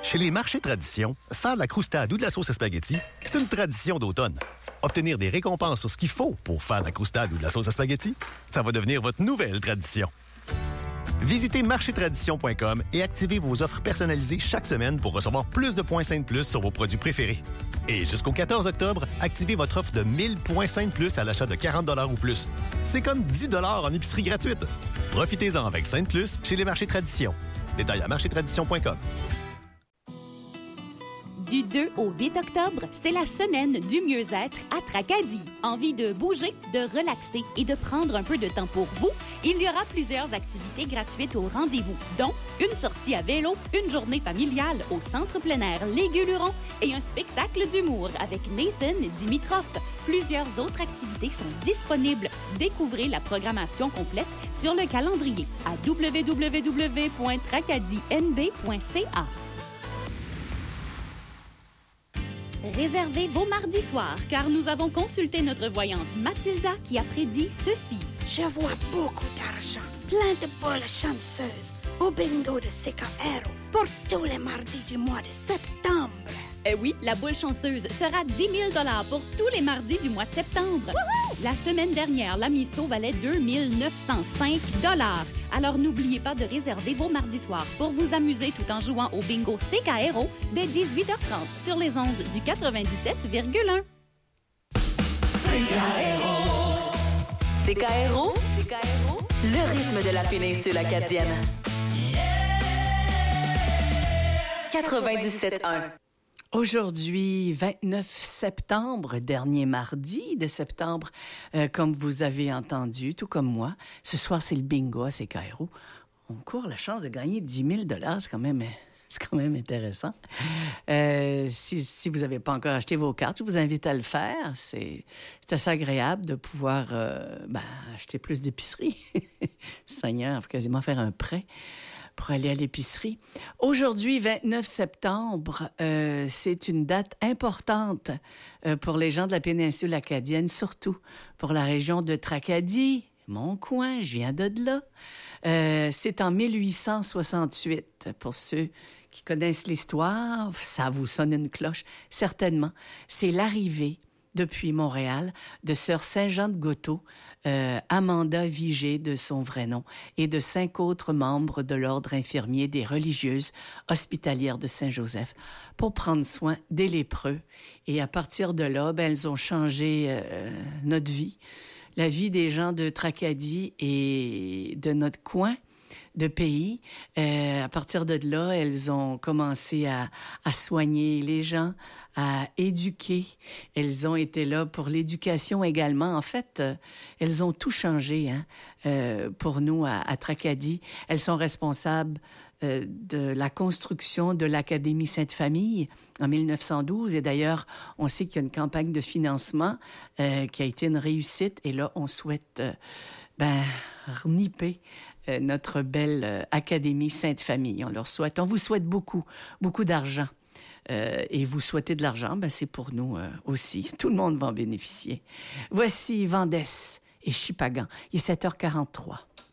Chez les marchés tradition, faire de la croustade ou de la sauce à spaghetti, c'est une tradition d'automne. Obtenir des récompenses sur ce qu'il faut pour faire de la croustade ou de la sauce à spaghetti, ça va devenir votre nouvelle tradition. Visitez marchétradition.com et activez vos offres personnalisées chaque semaine pour recevoir plus de points Sainte Plus sur vos produits préférés. Et jusqu'au 14 octobre, activez votre offre de 1000 points Sainte Plus à l'achat de 40 $ ou plus. C'est comme 10 $ en épicerie gratuite. Profitez-en avec Sainte Plus chez les marchés Tradition. Détails à marchétradition.com. Du 2 au 8 octobre, c'est la semaine du mieux-être à Tracadie. Envie de bouger, de relaxer et de prendre un peu de temps pour vous? Il y aura plusieurs activités gratuites au rendez-vous, dont une sortie à vélo, une journée familiale au centre plein air Les Gueulerons et un spectacle d'humour avec Nathan Dimitrov. Plusieurs autres activités sont disponibles. Découvrez la programmation complète sur le calendrier à www.tracadinb.ca. Réservez vos mardis soirs, car nous avons consulté notre voyante Mathilda qui a prédit ceci. Je vois beaucoup d'argent, plein de boules chanceuses au bingo de CKRO pour tous les mardis du mois de septembre. Oui, la boule chanceuse sera 10 000 $ pour tous les mardis du mois de septembre. Wouhou! La semaine dernière, la misto valait 2 905 $. Alors n'oubliez pas de réserver vos mardis soirs pour vous amuser tout en jouant au bingo CKRO dès 18h30 sur les ondes du 97,1. CKRO, le rythme de la péninsule acadienne. 97.1. Aujourd'hui, 29 septembre, dernier mardi de septembre, comme vous avez entendu, tout comme moi, ce soir, c'est le bingo à CKRO. On court la chance de gagner 10 000 $, c'est quand même intéressant. Si vous n'avez pas encore acheté vos cartes, je vous invite à le faire. C'est assez agréable de pouvoir acheter plus d'épicerie. Seigneur, il faut quasiment faire un prêt pour aller à l'épicerie. Aujourd'hui, 29 septembre, c'est une date importante pour les gens de la péninsule acadienne, surtout pour la région de Tracadie, mon coin, je viens de là. C'est en 1868. Pour ceux qui connaissent l'histoire, ça vous sonne une cloche, certainement. C'est l'arrivée depuis Montréal de sœur Saint-Jean-de-Gotteau, Amanda Vigée de son vrai nom, et de 5 autres membres de l'ordre infirmier des religieuses hospitalières de Saint-Joseph pour prendre soin des lépreux. Et à partir de là, elles ont changé notre vie, la vie des gens de Tracadie et de notre coin de pays. À partir de là, elles ont commencé à soigner les gens, à éduquer. Elles ont été là pour l'éducation également. En fait, elles ont tout changé pour nous à Tracadie. Elles sont responsables de la construction de l'Académie Sainte-Famille en 1912. Et d'ailleurs, on sait qu'il y a une campagne de financement qui a été une réussite. Et là, on souhaite reniper notre belle Académie Sainte-Famille. On vous souhaite beaucoup d'argent. Et vous souhaitez de l'argent, c'est pour nous aussi. Tout le monde va en bénéficier. Voici Vendès et Chipagan. Il est 7h43.